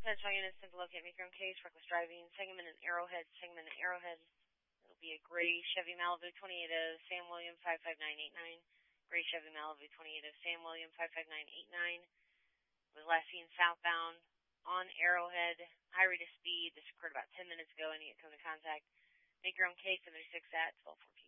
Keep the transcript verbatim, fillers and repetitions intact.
Dispatch all units to locate make your own case, reckless driving, segment and Arrowhead, segment and Arrowhead. It'll be a gray Chevy Malibu twenty-eight of Sam William five five nine eight nine. Gray Chevy Malibu twenty-eight of Sam William five five nine eight nine. Was last seen southbound on Arrowhead, high rate of speed. This occurred about ten minutes ago and you come to contact. Make your own case, seven six at twelve fourteen.